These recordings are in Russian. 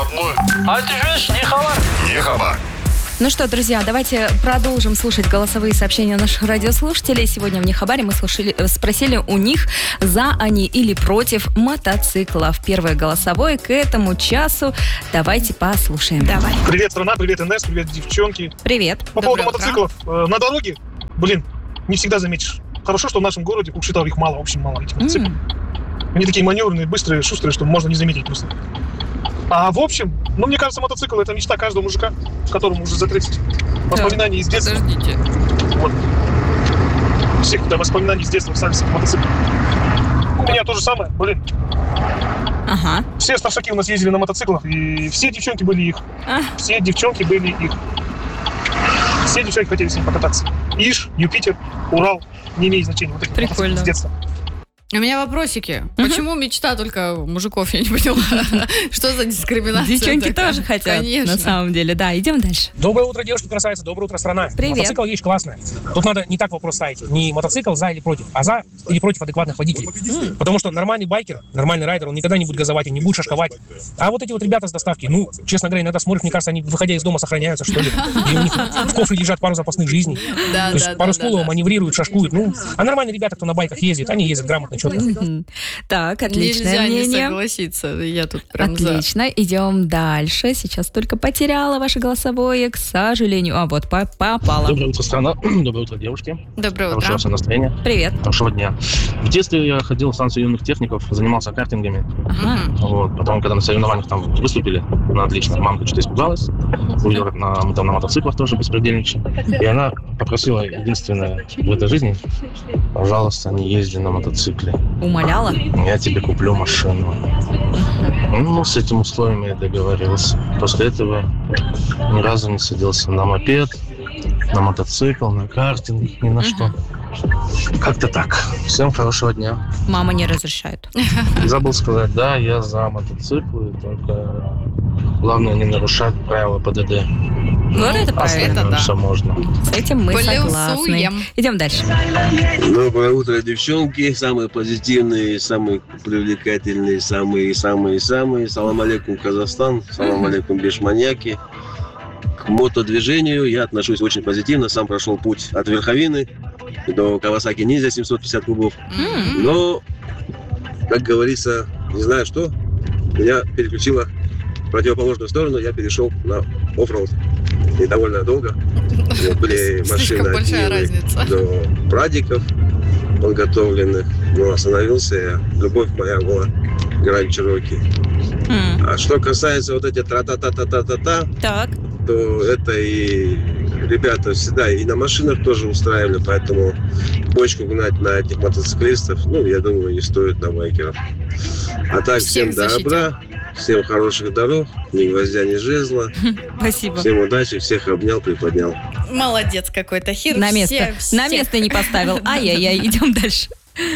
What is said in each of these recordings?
родной. А ты же не хабар. Не хабар. Ну что, друзья, давайте продолжим слушать голосовые сообщения наших радиослушателей. Сегодня в Нехабаре мы спросили у них, за они или против мотоциклов. Первое голосовое к этому часу. Давайте послушаем. Давай. Привет, страна, привет, НС, привет, девчонки. Привет. По поводу мотоциклов. На дороге, не всегда заметишь. Хорошо, что в нашем городе, учитывая их мало, очень мало этих мотоциклов. Они такие маневренные, быстрые, шустрые, что можно не заметить просто. А в общем, мне кажется, мотоцикл — это мечта каждого мужика, которому уже за 30. Воспоминания из детства. Подождите. Вот. Всех воспоминаний из детства остались в мотоцикле. У меня то же самое, Ага. Все старшаки у нас ездили на мотоциклах, и все девчонки были их. Все девчонки были их. Все девчонки хотели с ним покататься. Иж, Юпитер, Урал, не имеет значения. Вот эти прикольно. С детства. У меня вопросики. Почему мечта только мужиков, я не поняла. Что за дискриминация? Девчонки тоже хотят, на самом деле. Да, идем дальше. Доброе утро, девушки, красавицы, доброе утро, страна. Привет. Мотоцикл вещь классная. Тут надо не так вопрос ставить. Не мотоцикл за или против, а за или против адекватных водителей. Потому что нормальный байкер, нормальный райдер, он никогда не будет газовать, он не будет шашковать. А вот эти вот ребята с доставки, честно говоря, иногда смотришь, мне кажется, они, выходя из дома, сохраняются, что ли. И у них в кофре лежат пару запасных жизней. То есть пару стулов маневрируют, шашкуют. А нормальные ребята, кто на байках ездит, они ездят грамотно, четко. Так, отличное Нельзя мнение. не согласиться. Я тут прям Отлично, идем дальше. Сейчас только потеряла ваше голосовое, к сожалению. Вот, попала. Доброе утро, страна. Доброе утро, девушки. Доброе утро. Хорошего настроения. Привет. Хорошего дня. В детстве я ходил в станцию юных техников, занимался картингами. Вот. Потом, когда на соревнованиях там выступили, на отлично, мамка что-то испугалась. Увидела, как мы там на мотоциклах тоже беспредельничаем. И она попросила единственное в этой жизни: пожалуйста, не езди на мотоцикле. Умоляла? Я тебе куплю машину. С этим условием я договорился. После этого ни разу не садился на мопед, на мотоцикл, на картинг, ни на что. Как-то так. Всем хорошего дня. Мама не разрешает. Забыл сказать, да, я за мотоциклы, только главное не нарушать правила ПДД. Вот это правильно. Все можно. С этим мы согласны. Идем дальше. Доброе утро, девчонки. Самые позитивные, самые привлекательные, самые. Салам алейкум, Казахстан. Салам алейкум, бешманьяки. К мотодвижению я отношусь очень позитивно. Сам прошел путь от Верховины до Кавасаки Ниндзя 750 кубов. Но, как говорится, не знаю что, меня переключило в противоположную сторону. Я перешел на оффроуд. И довольно долго. Были машины от Нивы до Прадиков подготовленных. Но остановился я. Любовь моя была Гранд Чироки. А что касается вот этих тра-та-та-та-та-та-та, то это и ребята всегда и на машинах тоже устраивали, поэтому бочку гнать на этих мотоциклистов, я думаю, не стоит на байкеров. А так, всем добра, всем хороших дорог, ни гвоздя, ни жезла. Спасибо. Всем удачи, всех обнял, приподнял. Молодец какой-то, Хир. На место не поставил. Ай-яй-яй, идем дальше.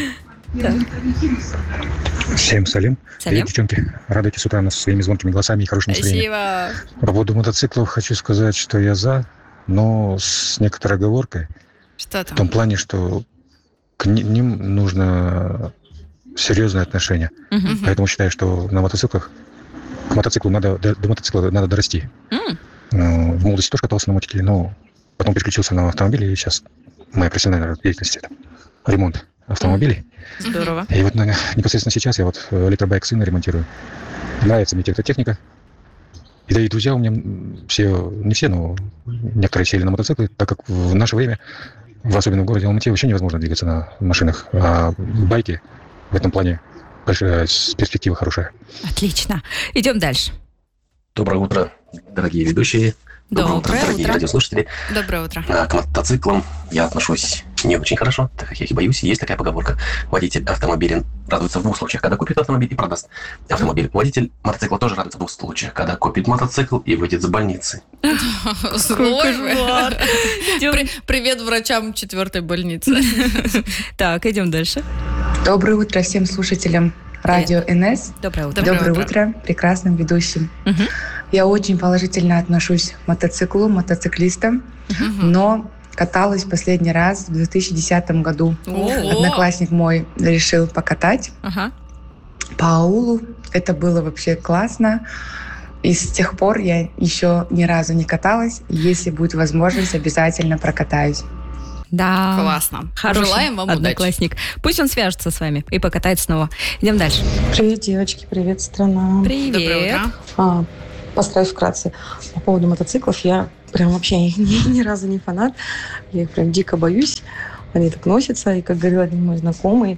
Всем салим. Привет, девчонки. Радуйте с утра нас своими звонкими голосами и хорошим настроением. Спасибо. По поводу мотоциклов хочу сказать, что я за, но с некоторой оговоркой. Что там? В том плане, что к ним нужно серьезное отношение. Поэтому считаю, что к мотоциклу до мотоцикла надо дорасти. В молодости тоже катался на мотике, но потом переключился на автомобили, и сейчас моя профессиональная деятельность — это ремонт автомобилей. Здорово. И вот непосредственно сейчас я электробайк сына ремонтирую. Нравится мне техника. И да и друзья у меня все, не все, но некоторые сели на мотоциклы, так как в наше время, особенно в городе Алматы, вообще невозможно двигаться на машинах. А байки в этом плане перспектива хорошая. Отлично. Идем дальше. Доброе утро, дорогие ведущие. Доброе утро, дорогие радиослушатели. Доброе утро. К мотоциклам я отношусь не очень хорошо, так как я их боюсь. Есть такая поговорка: водитель автомобиля радуется в двух случаях, когда купит автомобиль и продаст автомобиль. Водитель мотоцикла тоже радуется в двух случаях: когда купит мотоцикл и выйдет с больницы. Злой. Привет врачам 4-й больницы. Так, идем дальше. Доброе утро всем слушателям радио НС. Доброе утро. Доброе утро прекрасным ведущим. Я очень положительно отношусь к мотоциклу, мотоциклистам, но каталась последний раз в 2010 году. Одноклассник мой решил покатать по аулу. Это было вообще классно. И с тех пор я еще ни разу не каталась. Если будет возможность, обязательно прокатаюсь. Да. Классно. Хороший Желаем вам одноклассник. Пусть он свяжется с вами и покатает снова. Идем дальше. Привет, девочки, привет, страна. Привет. Доброе утро. Постараюсь вкратце. По поводу мотоциклов, я прям вообще ни разу не фанат. Я их прям дико боюсь. Они так носятся. И, как говорил один мой знакомый,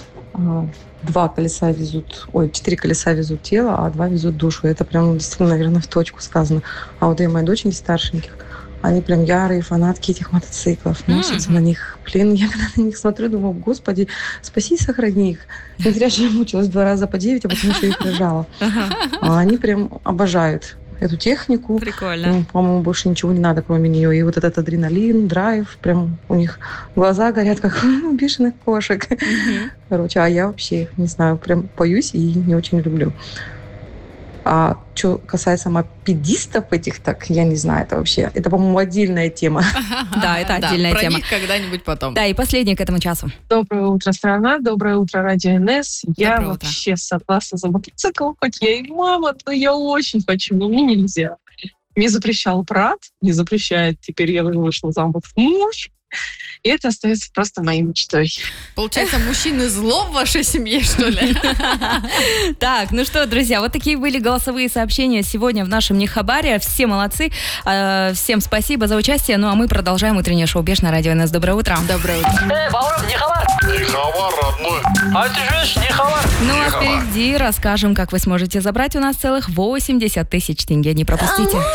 4 колеса везут тело, а 2 везут душу. Это прям действительно, наверное, в точку сказано. А вот и мои доченьки старшеньких, они прям ярые фанатки этих мотоциклов. Носятся на них. Блин, я когда на них смотрю, думаю, господи, спаси, сохрани их. Не зря же я мучилась 2 раза по 9, а потом еще их рожала. А они прям обожают эту технику. Прикольно. По-моему, больше ничего не надо, кроме нее. И вот этот адреналин, драйв, прям у них глаза горят, как у бешеных кошек. Короче, а я вообще, не знаю, прям боюсь и не очень люблю. А что касается мопедистов этих, так я не знаю, это вообще, это, по-моему, отдельная тема. Да, это отдельная про тема. них когда-нибудь потом. Да, и последнее к этому часу. Доброе утро, страна. Доброе утро, Радио НС. Я Доброе утро. вообще согласна за мотоцикл, хоть я и мама, но я очень хочу, но мне нельзя. Мне запрещал брат, не запрещает. Теперь я вышла замуж муж. И это остается просто моей мечтой. Получается, мужчины зло в вашей семье, что ли? Так, ну что, друзья, вот такие были голосовые сообщения сегодня в нашем Нехабаре. Все молодцы. Всем спасибо за участие. Ну а мы продолжаем утреннее шоу «Беш» на Радио НС. Доброе утро. Доброе утро. Баур, Нехабар. Нехабар, родной. А ты живешь, Нехабар? Ну а впереди расскажем, как вы сможете забрать у нас целых 80 тысяч тенге. Не пропустите.